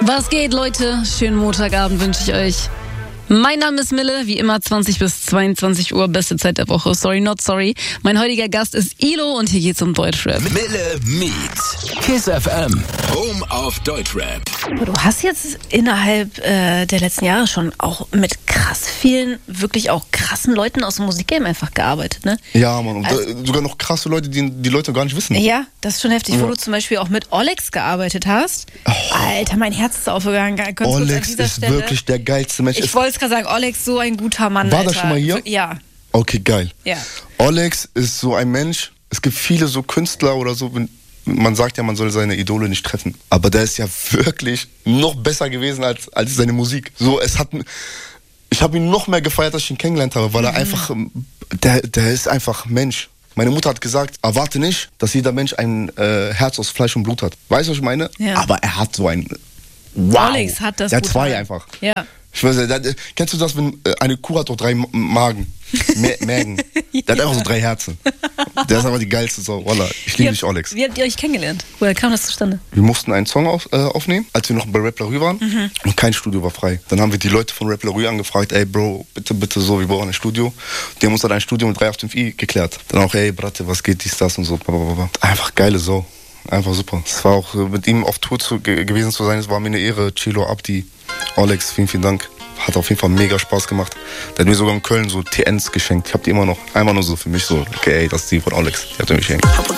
Was geht, Leute? Schönen Montagabend wünsche ich euch. Mein Name ist Mille, wie immer 20 bis 22 Uhr, beste Zeit der Woche. Sorry, not sorry. Mein heutiger Gast ist Ilo und hier geht's um Deutschrap. Mille Meet, Kiss FM, Home of Deutschrap. Du hast jetzt innerhalb der letzten Jahre schon auch mit krass vielen, wirklich auch krassen Leuten aus dem Musikgame einfach gearbeitet, ne? Ja, Mann, und sogar noch krasse Leute, die Leute gar nicht wissen. Ja, das ist schon heftig, wo du zum Beispiel auch mit Olex gearbeitet hast. Oh. Alter, mein Herz ist aufgegangen. Olex ist Stelle wirklich der geilste Mensch. Ich wollte es gerade sagen, Olex, so ein guter Mann, War Alter. das schon mal hier? Ja. Okay, geil. Ja. Olex ist so ein Mensch, es gibt viele so Künstler oder so, man sagt ja, man soll seine Idole nicht treffen. Aber der ist ja wirklich noch besser gewesen als seine Musik. So, ich habe ihn noch mehr gefeiert, als ich ihn kennengelernt habe, weil er einfach, der ist einfach Mensch. Meine Mutter hat gesagt, erwarte nicht, dass jeder Mensch ein Herz aus Fleisch und Blut hat. Weißt du, was ich meine? Ja. Aber er hat so ein, wow. Olex hat das. Der hat zwei einfach. Ja. Ich weiß nicht, kennst du das, wenn eine Kuh hat doch 3 Magen? Mägen. Der hat einfach so 3 Herzen. Der ist aber die geilste Sau. Wallah, ich liebe dich, Olex. Wie habt ihr euch kennengelernt? Woher kam das zustande? Wir mussten einen Song aufnehmen, als wir noch bei Rap La Rue waren. Und kein Studio war frei. Dann haben wir die Leute von Rap La Rue angefragt, ey Bro, bitte so, wir brauchen ein Studio. Die haben uns dann ein Studio mit 385i geklärt. Dann auch, ey Bratte, was geht, dies, das und so. Einfach geile Sau. Einfach super. Es war auch mit ihm auf Tour gewesen zu sein, es war mir eine Ehre. Chilo, Abdi, Olex, vielen Dank. Hat auf jeden Fall mega Spaß gemacht. Der hat mir sogar in Köln so TNs geschenkt. Ich hab die immer noch. Einfach nur so für mich so, okay, ey, das ist die von Olex. Die hat er mir geschenkt.